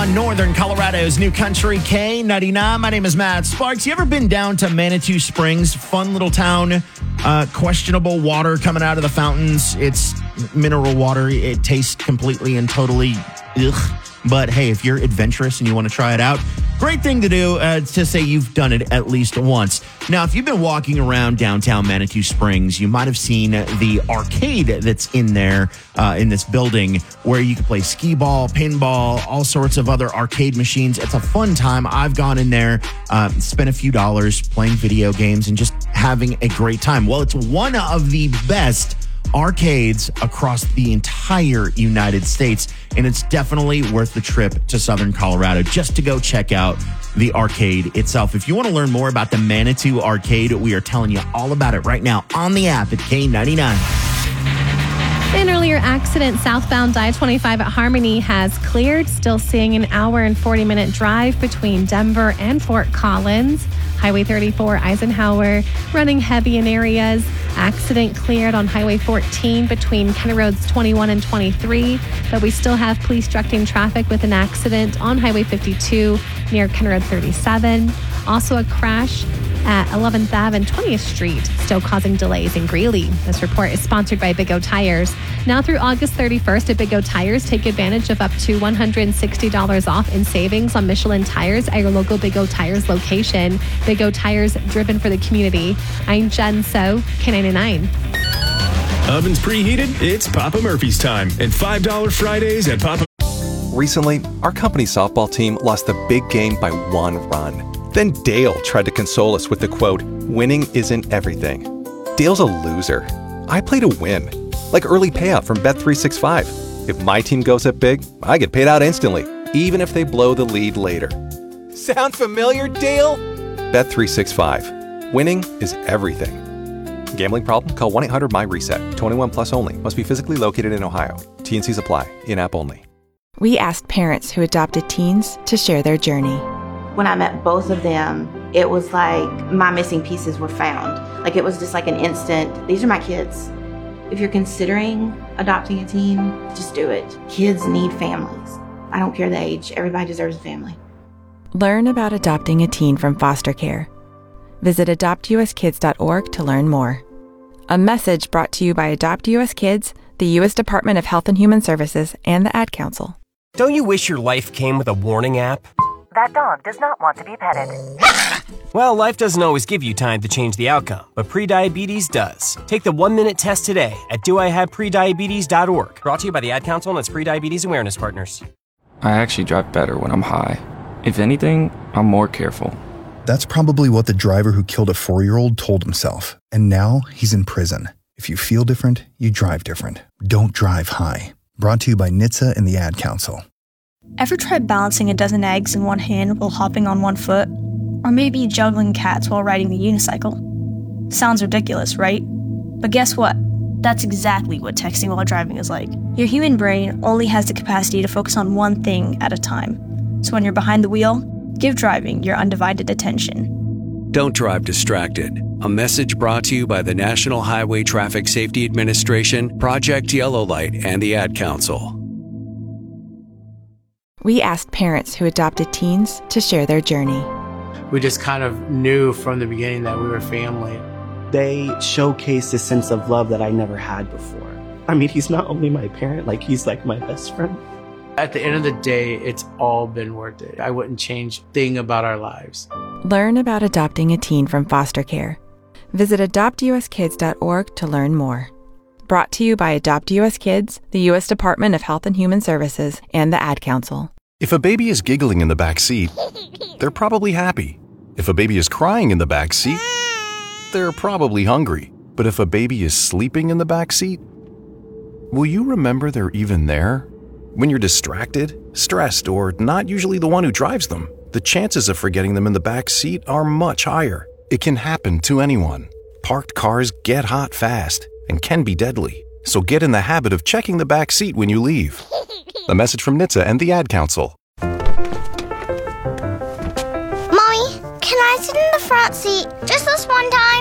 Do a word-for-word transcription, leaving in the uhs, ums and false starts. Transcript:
on Northern Colorado's New Country K ninety-nine. My name is Matt Sparks. You ever been down to Manitou Springs? Fun little town. Uh, questionable water coming out of the fountains. It's mineral water. It tastes completely and totally ugh. But hey, if you're adventurous and you want to try it out, great thing to do uh, to say you've done it at least once. Now, if you've been walking around downtown Manitou Springs, you might have seen the arcade that's in there uh, in this building where you can play skee ball, pinball, all sorts of other arcade machines. It's a fun time. I've gone in there, uh, spent a few dollars playing video games and just having a great time. Well, it's one of the best arcades across the entire United States, and it's definitely worth the trip to Southern Colorado just to go check out the arcade itself. If you want to learn more about the Manitou Arcade, we are telling you all about it right now on the app at K ninety-nine. An earlier accident southbound I twenty-five at Harmony has cleared. Still seeing an hour and forty minute drive between Denver and Fort Collins. Highway thirty-four Eisenhower running heavy in areas. Accident cleared on Highway fourteen between County Roads twenty-one and twenty-three. But we still have police directing traffic with an accident on Highway fifty-two near County Road thirty-seven. Also a crash at eleventh Avenue and twentieth Street, still causing delays in Greeley. This report is sponsored by Big O Tires. Now through August thirty-first at Big O Tires, take advantage of up to one hundred sixty dollars off in savings on Michelin tires at your local Big O Tires location. Big O Tires, driven for the community. I'm Jen So, K ninety-nine. Ovens preheated? It's Papa Murphy's time. And five dollar Fridays at Papa. Recently, our company softball team lost the big game by one run. Then Dale tried to console us with the quote, "Winning isn't everything." Dale's a loser. I play to win. Like early payout from Bet three sixty-five. If my team goes up big, I get paid out instantly, even if they blow the lead later. Sound familiar, Dale? Bet three sixty-five. Winning is everything. Gambling problem? Call one eight hundred M Y reset. twenty-one plus only. Must be physically located in Ohio. T and Cs apply. In-app only. We asked parents who adopted teens to share their journey. When I met both of them, it was like my missing pieces were found. Like it was just like an instant, these are my kids. If you're considering adopting a teen, just do it. Kids need families. I don't care the age, everybody deserves a family. Learn about adopting a teen from foster care. Visit adopt u s kids dot org to learn more. A message brought to you by Adopt U S Kids, the U S Department of Health and Human Services, and the Ad Council. Don't you wish your life came with a warning app? That dog does not want to be petted. Well, life doesn't always give you time to change the outcome, but prediabetes does. Take the one-minute test today at do I have prediabetes dot org. Brought to you by the Ad Council and its Prediabetes Awareness Partners. I actually drive better when I'm high. If anything, I'm more careful. That's probably what the driver who killed a four-year-old told himself. And now he's in prison. If you feel different, you drive different. Don't drive high. Brought to you by N H T S A and the Ad Council. Ever tried balancing a dozen eggs in one hand while hopping on one foot? Or maybe juggling cats while riding the unicycle? Sounds ridiculous, right? But guess what? That's exactly what texting while driving is like. Your human brain only has the capacity to focus on one thing at a time. So when you're behind the wheel, give driving your undivided attention. Don't drive distracted. A message brought to you by the National Highway Traffic Safety Administration, Project Yellow Light, and the Ad Council. We asked parents who adopted teens to share their journey. We just kind of knew from the beginning that we were family. They showcased a sense of love that I never had before. I mean, he's not only my parent, like he's like my best friend. At the end of the day, it's all been worth it. I wouldn't change a thing about our lives. Learn about adopting a teen from foster care. Visit adopt u s kids dot org to learn more. Brought to you by Adopt U S Kids, the U S Department of Health and Human Services, and the Ad Council. If a baby is giggling in the back seat, they're probably happy. If a baby is crying in the back seat, they're probably hungry. But if a baby is sleeping in the back seat, will you remember they're even there? When you're distracted, stressed, or not usually the one who drives them, the chances of forgetting them in the back seat are much higher. It can happen to anyone. Parked cars get hot fast and can be deadly. So get in the habit of checking the back seat when you leave. A message from N H T S A and the Ad Council. Mommy, can I sit in the front seat just this one time?